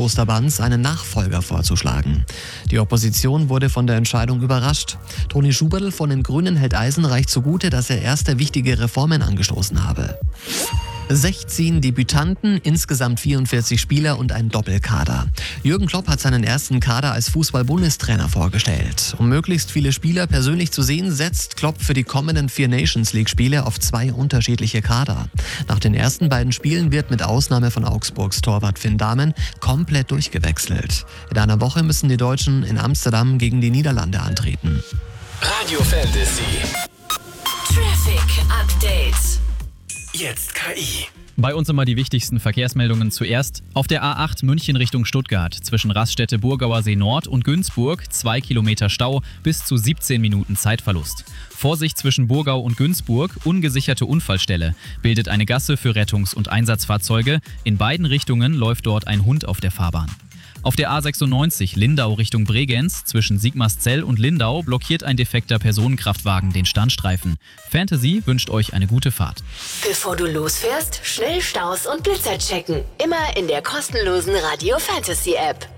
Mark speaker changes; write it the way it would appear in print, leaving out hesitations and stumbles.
Speaker 1: Kloster Banz einen Nachfolger vorzuschlagen. Die Opposition wurde von der Entscheidung überrascht. Toni Schubertl von den Grünen hält Eisenreich zugute, dass er erste wichtige Reformen angestoßen habe. 16 Debütanten, insgesamt 44 Spieler und ein Doppelkader. Jürgen Klopp hat seinen ersten Kader als Fußball-Bundestrainer vorgestellt. Um möglichst viele Spieler persönlich zu sehen, setzt Klopp für die kommenden 4 Nations-League-Spiele auf 2 unterschiedliche Kader. Nach den ersten beiden Spielen wird mit Ausnahme von Augsburgs Torwart Finn Dahmen komplett durchgewechselt. In einer Woche müssen die Deutschen in Amsterdam gegen die Niederlande antreten.
Speaker 2: Radio Fantasy.
Speaker 3: Traffic Update.
Speaker 2: Jetzt KI.
Speaker 4: Bei uns immer die wichtigsten Verkehrsmeldungen zuerst. Auf der A8 München Richtung Stuttgart zwischen Raststätte Burgauer See Nord und Günzburg 2 Kilometer Stau, bis zu 17 Minuten Zeitverlust. Vorsicht zwischen Burgau und Günzburg, ungesicherte Unfallstelle. Bildet eine Gasse für Rettungs- und Einsatzfahrzeuge. In beiden Richtungen läuft dort ein Hund auf der Fahrbahn. Auf der A96 Lindau Richtung Bregenz zwischen Sigmarszell und Lindau blockiert ein defekter Personenkraftwagen den Standstreifen. Fantasy wünscht euch eine gute Fahrt.
Speaker 3: Bevor du losfährst, schnell Staus und Blitzer checken. Immer in der kostenlosen Radio Fantasy App.